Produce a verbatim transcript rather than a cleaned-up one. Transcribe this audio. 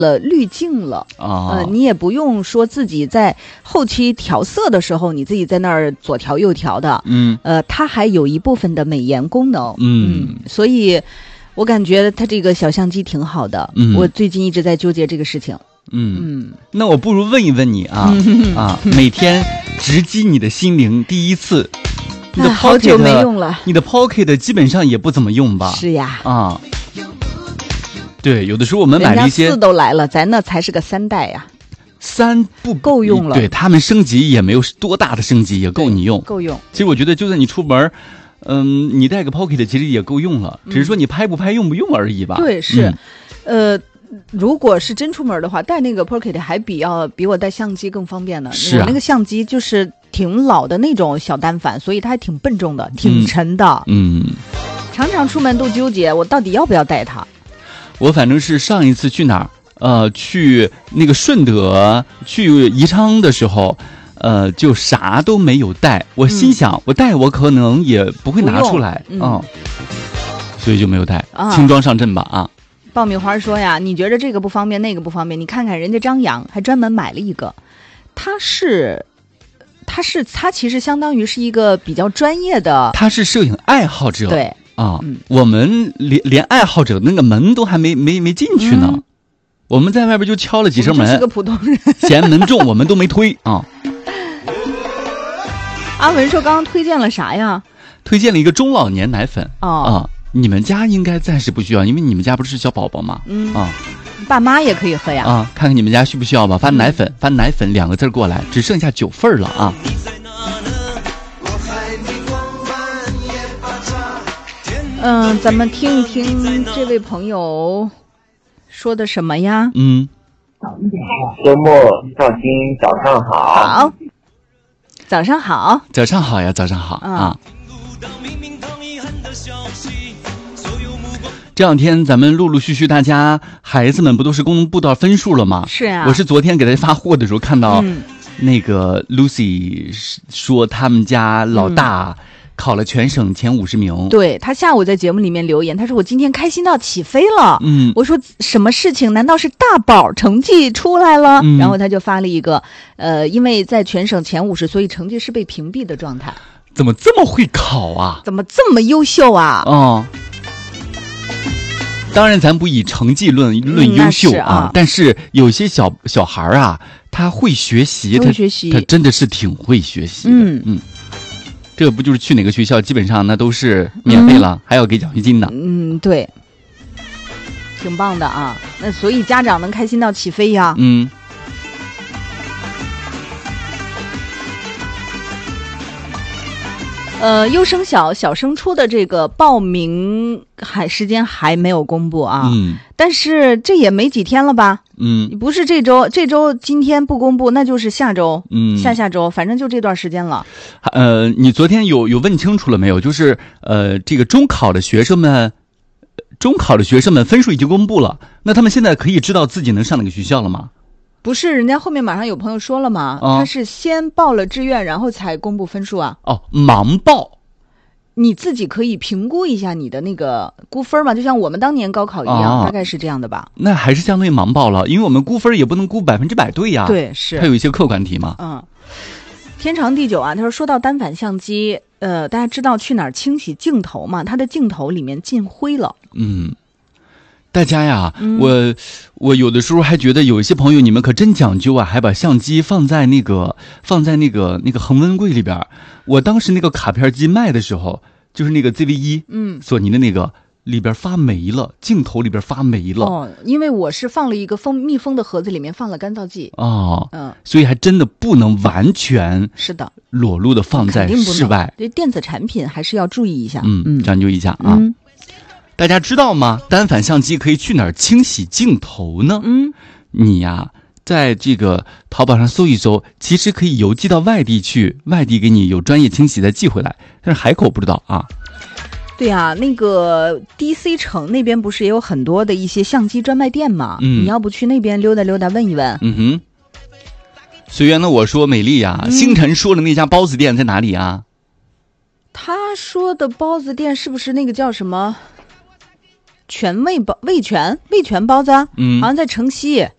了滤镜了啊、呃，你也不用说自己在后期调色的时候，你自己在那儿左调右调的， 嗯， 呃，它还有一部分的美颜功能， 嗯， 嗯所以我感觉它这个小相机挺好的， 嗯， 我最近一直在纠结这个事情， 嗯嗯， 那我不如问一问你啊、嗯、啊，每天直击你的心灵，第一次，你的 Pocket、哎、 好久没用了， 你的 Pocket 基本上也不怎么用吧？ 是呀， 啊。对，有的时候我们买了一些， 人家四都来了，咱那才是个三代呀， 三不够用了。 对，他们升级也没有多大的升级，也够你用， 够用。 其实我觉得，就算你出门，嗯，你带个 Pocket 其实也够用了，只是说你拍不拍、用不用而已吧。 对，是， 嗯、 呃。如果是真出门的话，带那个 Pocket 还比要比我带相机更方便呢。 是啊， 我那个相机就是挺老的那种小单反，所以它还挺笨重的，挺沉的。 嗯，嗯常常出门都纠结，我到底要不要带它。 我反正是上一次去哪儿，呃，去那个顺德，去宜昌的时候，呃，就啥都没有带。我心想，嗯、我带我可能也不会拿出来啊、嗯嗯，所以就没有带， 啊、 轻装上阵吧啊。 爆米花说呀，你觉得这个不方便，那个不方便，你看看人家张扬还专门买了一个，他是，他是他其实相当于是一个比较专业的， 他是摄影爱好者， 对。 啊、 嗯， 我们连连爱好者那个门都还没没没进去呢、嗯，我们在外边就敲了几声门， 是个普通人， 嫌门重我们都没推啊。 阿文说刚刚推荐了啥呀？ 推荐了一个中老年奶粉啊、 哦呃，你们家应该暂时不需要，因为你们家不是小宝宝吗？ 嗯啊， 爸妈也可以喝呀。 啊，看看你们家需不需要吧。发奶粉，嗯、发奶粉两个字过来，只剩下九份了啊。 嗯，咱们听一听这位朋友说的什么呀？ 嗯， 周末赵金早上好。 好，早上好， 早上好呀，早上好、嗯、啊。这两天咱们陆陆续续，大家孩子们不都是公布到分数了吗？ 是啊。 我是昨天给他发货的时候看到，那个 Lucy 说他们家老大、嗯。考了全省前五十名， 对，他下午在节目里面留言，他说我今天开心到起飞了。 嗯， 我说什么事情？难道是大宝成绩出来了？ 嗯、 然后他就发了一个，呃，因为在全省前五十，所以成绩是被屏蔽的状态。 怎么这么会考啊？ 怎么这么优秀啊？ 哦，当然咱不以成绩论论优秀啊、 嗯啊， 但是有些小小孩啊，他会学习， 他会学习， 他真的是挺会学习的。 嗯嗯。这不就是去哪个学校基本上那都是免费了、嗯、还要给奖学金呢。 嗯，对，挺棒的啊。那所以家长能开心到起飞呀。 嗯。 呃，优生小小升初的这个报名还时间还没有公布啊。 嗯。 但是这也没几天了吧？ 嗯。 不是这周，这周今天不公布，那就是下周， 嗯， 下下周，反正就这段时间了。 呃，你昨天有有问清楚了没有？就是呃，这个中考的学生们，中考的学生们分数已经公布了，那他们现在可以知道自己能上哪个学校了吗？ 不是，人家后面马上有朋友说了嘛， 哦、 他是先报了志愿，然后才公布分数啊。 哦，盲报。 你自己可以评估一下你的那个估分嘛，就像我们当年高考一样、哦、大概是这样的吧。 那还是相当于盲报了，因为我们估分也不能估百分之百对呀。 对，是它有一些客观题嘛。 嗯，天长地久啊，他说说到单反相机，呃，大家知道去哪儿清洗镜头嘛？它的镜头里面进灰了。 嗯，大家呀， 嗯、 我我有的时候还觉得有一些朋友你们可真讲究啊，还把相机放在那个放在那个那个恒温柜里边。我当时那个卡片机卖的时候，就是那个 Z V 一， 嗯， 索尼的那个里边发霉了，镜头里边发霉了。 哦，因为我是放了一个封密封的盒子，里面放了干燥剂。 哦， 嗯， 所以还真的不能完全是的裸露的放在室外。 这电子产品还是要注意一下， 嗯嗯， 讲究一下啊。 嗯， 大家知道吗？单反相机可以去哪儿清洗镜头呢？ 嗯， 你呀，在这个淘宝上搜一搜，其实可以邮寄到外地去，外地给你有专业清洗再寄回来。但是海口不知道啊。 对啊，那个 D C 城那边不是也有很多的一些相机专卖店吗？ 嗯， 你要不去那边溜达溜达问一问？ 嗯哼。随缘的我说美丽呀、啊嗯，星辰说的那家包子店在哪里啊？ 他说的包子店是不是那个叫什么全味包味全味全包子？ 嗯， 好像在城西。